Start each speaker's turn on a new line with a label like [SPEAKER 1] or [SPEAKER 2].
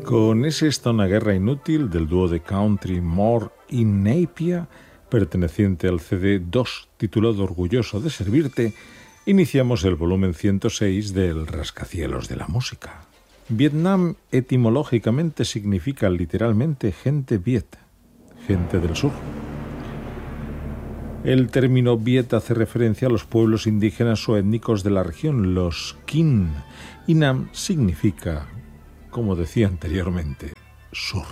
[SPEAKER 1] Con ¿Es esta una guerra inútil? Del dúo de country Moore y Napier, perteneciente al CD 2, titulado Orgulloso de servirte, iniciamos el volumen 106 del Rascacielos de la música. Vietnam etimológicamente significa literalmente gente viet, gente del sur. El término viet hace referencia a los pueblos indígenas o étnicos de la región, los Kin, y Nam significa, como decía anteriormente, sur.